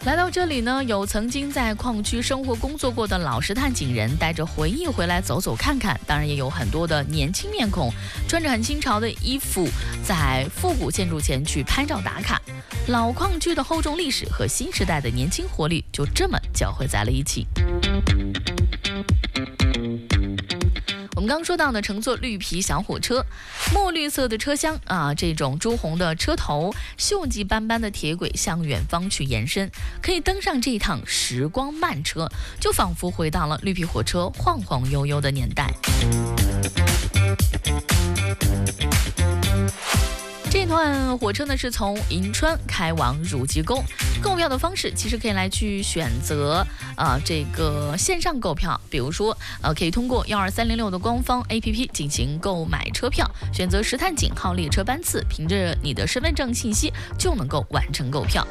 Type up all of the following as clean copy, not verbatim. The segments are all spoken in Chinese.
来到这里呢，有曾经在矿区生活工作过的老实探井人带着回忆回来走走看看，当然也有很多的年轻面孔，穿着很新潮的衣服，在复古建筑前去拍照打卡。老矿区的厚重历史和新时代的年轻活力就这么交汇在了一起。我们刚说到呢，乘坐绿皮小火车，墨绿色的车厢啊，这种朱红的车头，锈迹斑斑的铁轨向远方去延伸，可以登上这一趟时光慢车，就仿佛回到了绿皮火车晃晃悠悠的年代。这段火车呢是从银川开往汝吉沟，购票的方式其实可以来去选择这个线上购票，比如说可以通过12306的官方 APP 进行购买车票，选择石炭井号列车班次，凭着你的身份证信息就能够完成购票。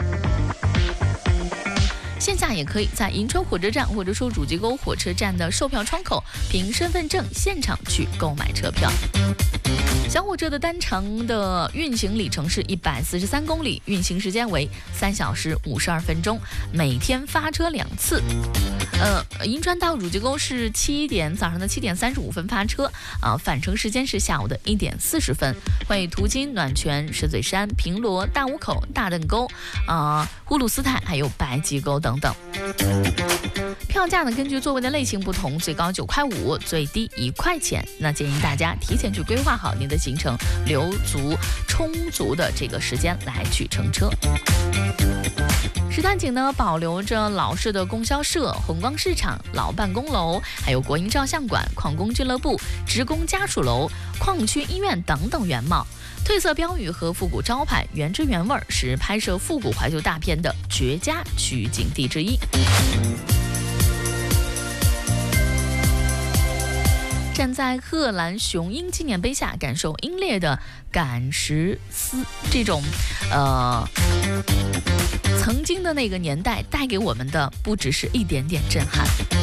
线下也可以在银川火车站或者说汝吉沟火车站的售票窗口凭身份证现场去购买车票。小火车的单程的运行里程是143公里，运行时间为3小时52分钟，每天发车2次。银川到汝吉沟是早上的7点35分发车，返程时间是下午的1点40分，会途经暖泉、石嘴山、平罗、大沽口、大邓沟、呼鲁斯泰还有白吉沟等等。票价呢根据座位的类型不同，最高9块5，最低1块钱。那建议大家提前去规划好您的行程，留足充足的这个时间来去乘车。石炭井呢保留着老式的供销社、红光市场、老办公楼，还有国营照相馆、矿工俱乐部、职工家属楼、矿区医院等等原貌。褪色标语和复古招牌原汁原味，是拍摄复古怀旧大片的绝佳取景地之一。站在贺兰雄鹰纪念碑下，感受英烈的赶石丝，这种曾经的那个年代带给我们的不只是一点点震撼。